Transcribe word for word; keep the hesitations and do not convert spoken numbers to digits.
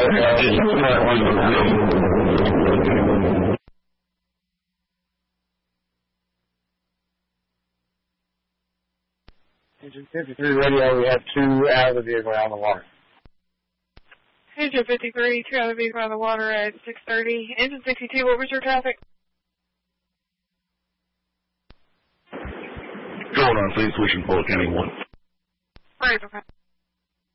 Engine fifty-three radio, we have two out of the vehicle out on the water. Engine fifty-three, two out of the vehicle on the water at six thirty. Engine sixty-two, what was your traffic? Going on, please, wishing Polk County one. Right, okay.